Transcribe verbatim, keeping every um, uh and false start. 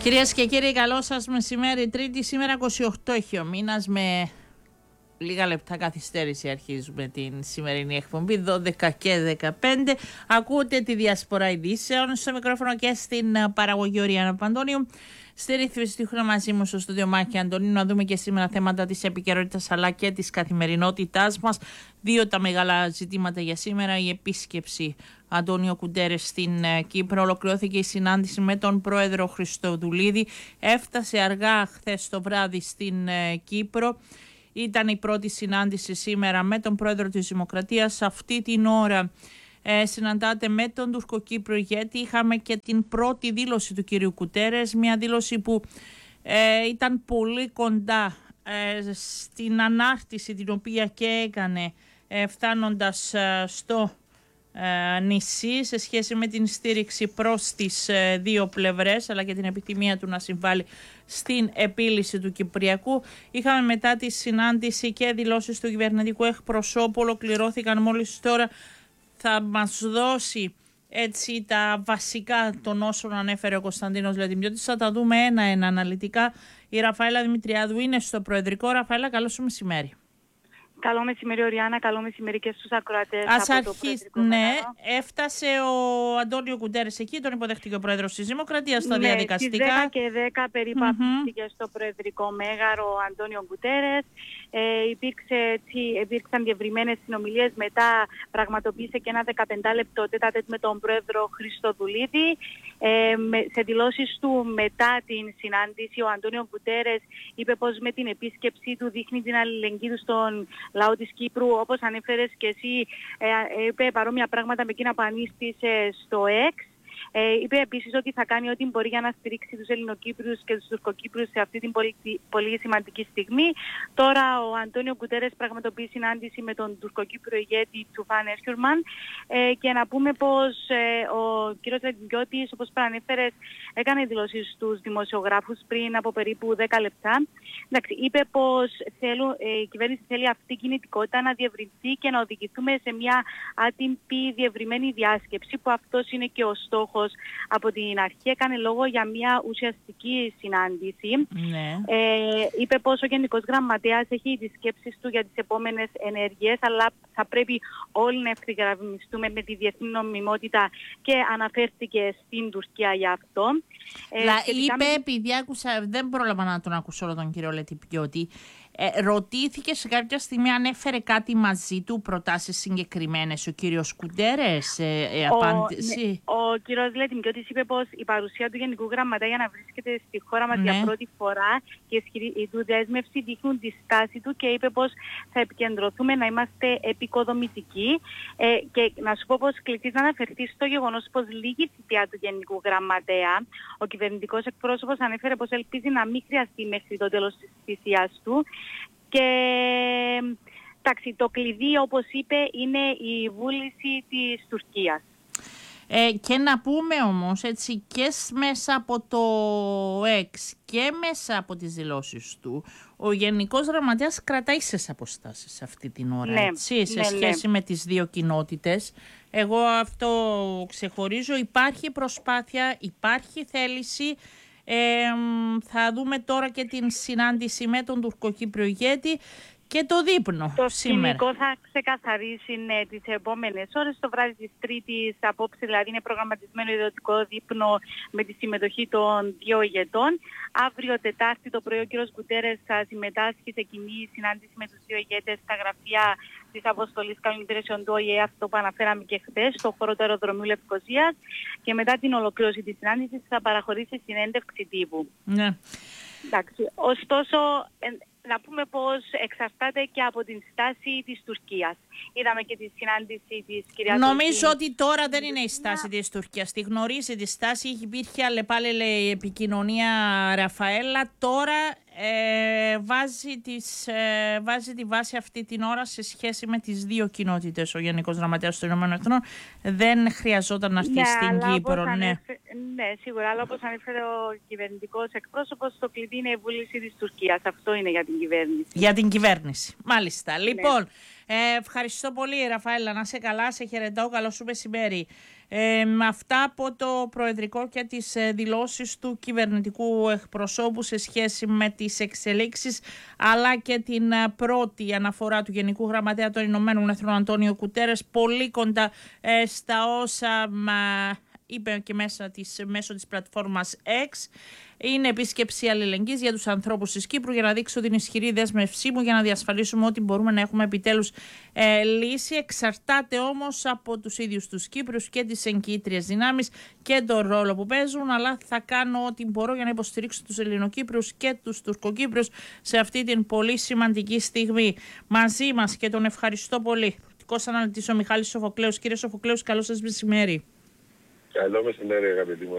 Κυρίες και κύριοι, καλό σας μεσημέρι. Τρίτη, σήμερα είκοσι οκτώ έχει ο μήνας. Με λίγα λεπτά καθυστέρηση αρχίζουμε την σημερινή εκπομπή, δώδεκα και δεκαπέντε. Ακούτε τη Διασπορά Ειδήσεων, στο μικρόφωνο και στην παραγωγή Οριάννα Παντώνιου. Στη ρύθμιση τύχουνα μαζί μου στο στούντιο Μάκη Αντωνίου, να δούμε και σήμερα θέματα της επικαιρότητας αλλά και της καθημερινότητάς μας. Δύο τα μεγάλα ζητήματα για σήμερα: η επίσκεψη Αντώνιο Κουντέρες στην Κύπρο. Ολοκληρώθηκε η συνάντηση με τον πρόεδρο Χριστοδουλίδη. Έφτασε αργά χθες το βράδυ στην Κύπρο. Ήταν η πρώτη συνάντηση σήμερα με τον πρόεδρο της Δημοκρατίας. Αυτή την ώρα Ε, συναντάτε με τον Τουρκοκύπριο ηγέτη. Είχαμε και την πρώτη δήλωση του κυρίου Κουτέρες, μια δήλωση που ε, ήταν πολύ κοντά ε, στην ανάρτηση την οποία και έκανε ε, φτάνοντας ε, στο ε, νησί σε σχέση με την στήριξη προς τις ε, δύο πλευρές, αλλά και την επιθυμία του να συμβάλλει στην επίλυση του Κυπριακού. Είχαμε μετά τη συνάντηση και δηλώσεις του κυβερνητικού εκπροσώπου, ολοκληρώθηκαν μόλις τώρα. Θα μας δώσει έτσι τα βασικά των όσων ανέφερε ο Κωνσταντίνος Λετιμιώτης. Θα τα δούμε ένα-ένα αναλυτικά. Η Ραφαέλα Δημητριάδου είναι στο Προεδρικό. Ραφαέλα, καλό σου μεσημέρι. Καλό μεσημέρι, Οριάννα. Καλό μεσημέρι και στους ακροατές. Ας αρχίσει. Ναι, έφτασε ο Αντώνιο Κουντέρες εκεί, τον υποδέχτηκε ο Πρόεδρος της Δημοκρατίας στα ναι, διαδικαστικά. Στις δέκα και δέκα περίπου mm-hmm. αφήθηκε στο Προεδρικό Μέγαρο ο Αντώνιο Κουντέρες. Ε, υπήρξε, έτσι, υπήρξαν διευρυμένες συνομιλίες. Μετά πραγματοποίησε και ένα δεκαπέντε λεπτό τέτα-τέτ με τον Πρόεδρο Χριστοδουλίδη. Ε, με, σε δηλώσεις του μετά την συνάντηση, ο Αντώνιο Κουντέρες είπε πως με την επίσκεψή του δείχνει την αλληλεγγύη του στον λαό της Κύπρου. Όπως ανέφερες και εσύ, ε, είπε παρόμοια πράγματα με εκείνα που ανίστησε στο ΕΚΣ. Ε, είπε επίσης ότι θα κάνει ό,τι μπορεί για να στηρίξει τους Ελληνοκύπριους και τους Τουρκοκύπριους σε αυτή την πολύ, πολύ σημαντική στιγμή. Τώρα ο Αντώνιο Κουτέρες πραγματοποιεί συνάντηση με τον Τουρκοκύπριο ηγέτη Τσουφάν Έρκιουρμαν ε, και να πούμε πως ε, ο κ. Λετιμιώτης, όπως προανέφερες, έκανε δηλώσεις στους δημοσιογράφους πριν από περίπου δέκα λεπτά. Εντάξει, είπε πως θέλουν, ε, η κυβέρνηση θέλει αυτή η κινητικότητα να διευρυνθεί και να οδηγηθούμε σε μια άτυπη διευρυμένη διάσκεψη, που αυτός είναι και ο στόχος. Από την αρχή έκανε λόγο για μια ουσιαστική συνάντηση. Ναι. Ε, είπε πως ο Γενικός Γραμματέας έχει τις σκέψεις του για τις επόμενες ενέργειες, αλλά θα πρέπει όλοι να ευθυγραμμιστούμε με τη διεθνή νομιμότητα και αναφέρθηκε στην Τουρκία για αυτό. Ε, Λα, είπε, με... επειδή άκουσα, δεν πρόλαβα να τον ακούσω όλο τον κύριο Λετιμιώτη, ε, ρωτήθηκε σε κάποια στιγμή αν έφερε κάτι μαζί του, προτάσεις συγκεκριμένες ο κύριος Κουντέρες, ε, ε, απάντηση. Ναι, ο κύριος Λετιμιώτης είπε πως η παρουσία του Γενικού Γραμματέα για να βρίσκεται στη χώρα μας ναι. για πρώτη φορά και η του δέσμευση δείχνουν τη στάση του, και είπε πως θα επικεντρωθούμε να είμαστε επικοδομητικοί. Ε, και να σου πω πως κληθείς να αναφερθεί στο γεγονός πως λίγη θητεία του Γενικού Γραμματέα. Ο κυβερνητικός εκπρόσωπος ανέφερε πως ελπίζει να μην χρειαστεί μέχρι το τέλος της θητείας του. Και εντάξει, το κλειδί, όπως είπε, είναι η βούληση της Τουρκίας. Ε, και να πούμε όμως, έτσι, και μέσα από το ΕΚΣ και μέσα από τις δηλώσεις του, ο Γενικός Γραμματέας κρατάει ίσες αποστάσεις αυτή την ώρα, ναι, έτσι, σε ναι, σχέση ναι. με τις δύο κοινότητες. Εγώ αυτό ξεχωρίζω. Υπάρχει προσπάθεια, υπάρχει θέληση. Ε, θα δούμε τώρα και την συνάντηση με τον Τουρκοκύπριο ηγέτη και το δείπνο το σήμερα. Το σκηνικό θα ξεκαθαρίσει ναι, τις επόμενες ώρες. Το βράδυ της Τρίτης, απόψε δηλαδή, είναι προγραμματισμένο ιδιωτικό δείπνο με τη συμμετοχή των δύο ηγετών. Αύριο Τετάρτη το πρωί ο κ. Κουτέρες θα συμμετάσχει σε κοινή συνάντηση με τους δύο ηγέτες στα γραφεία της Αποστολής Καλών Υπηρεσιών του Ο Η Ε, αυτό που αναφέραμε και χθες, στο χώρο του αεροδρομίου Λευκωσίας, και μετά την ολοκλήρωση της συνάντησης θα παραχωρήσει συνέντευξη τύπου. Ναι. Εντάξει, ωστόσο, να πούμε πως εξαρτάται και από την στάση της Τουρκίας. Είδαμε και τη συνάντηση της κυρίας Νομίζω Τουρκή. ότι τώρα δεν είναι η στάση της Τουρκίας. Τη γνωρίζει τη στάση, υπήρχε αλλεπάλληλη επικοινωνία, Ραφαέλα. Τώρα ε, βάζει, τις, ε, βάζει τη βάση αυτή την ώρα σε σχέση με τις δύο κοινότητες. Ο Γενικός Γραμματέας των Ηνωμένων Εθνών δεν χρειαζόταν να έρθει ναι, στην Κύπρο. Ναι. Ανέφε... ναι, σίγουρα, αλλά όπως ανέφερε ο κυβερνητικός εκπρόσωπος, το κλειδί είναι η βούληση της Τουρκίας. Αυτό είναι για την κυβέρνηση. Για την κυβέρνηση, μάλιστα. Ναι. Λοιπόν, ε, ευχαριστώ πολύ, Ραφαέλα, να είσαι καλά, σε χαιρετάω, καλό σου μεσημέρι. Ε, με αυτά από το Προεδρικό και τις ε, δηλώσεις του κυβερνητικού εκπροσώπου σε σχέση με τις εξελίξεις, αλλά και την ε, πρώτη αναφορά του Γενικού Γραμματέα των Ηνωμένων Εθνών Αντώνιο Γκουτέρες, πολύ κοντά ε, στα όσα μα, είπε και μέσα της, μέσω της πλατφόρμας X. Είναι επίσκεψη αλληλεγγύης για τους ανθρώπους της Κύπρου, για να δείξω την ισχυρή δέσμευσή μου, για να διασφαλίσουμε ότι μπορούμε να έχουμε επιτέλους ε, λύση. Εξαρτάται όμως από τους ίδιους τους Κύπρους και τις εγκύτριες δυνάμεις και τον ρόλο που παίζουν, αλλά θα κάνω ό,τι μπορώ για να υποστηρίξω τους Ελληνοκύπρους και τους Τουρκοκύπρους σε αυτή την πολύ σημαντική στιγμή. Μαζί μας και τον ευχαριστώ πολύ. Πολιτικός αναλυτής ο Μιχάλης Σοφοκλέους. Κύριε Σοφοκλέους, καλό σας μεσημέρι. Καλό μεσημέρι, αγαπητοί μου.